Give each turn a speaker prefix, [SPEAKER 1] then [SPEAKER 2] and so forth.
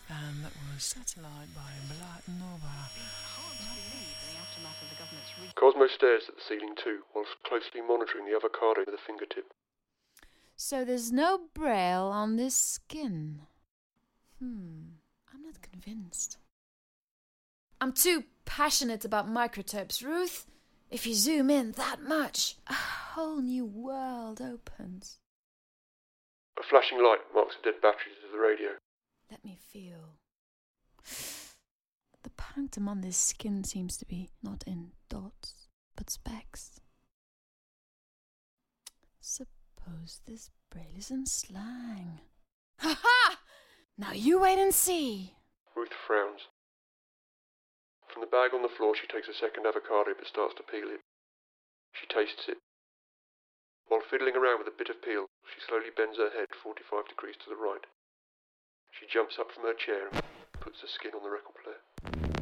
[SPEAKER 1] and that was Satellite by Black Nova.
[SPEAKER 2] Cosmo stares at the ceiling too, whilst closely monitoring the avocado with a fingertip.
[SPEAKER 3] So there's no braille on this skin. I'm not convinced. I'm too passionate about microtopes, Ruth. If you zoom in that much, a whole new world opens.
[SPEAKER 2] A flashing light marks the dead batteries of the radio.
[SPEAKER 3] Let me feel. The punctum on this skin seems to be not in dots, but specks. Suppose this braille is in slang. Ha-ha! Now you wait and see.
[SPEAKER 2] Ruth frowns. From the bag on the floor, she takes a second avocado but starts to peel it. She tastes it. While fiddling around with a bit of peel, she slowly bends her head 45 degrees to the right. She jumps up from her chair and puts the skin on the record player.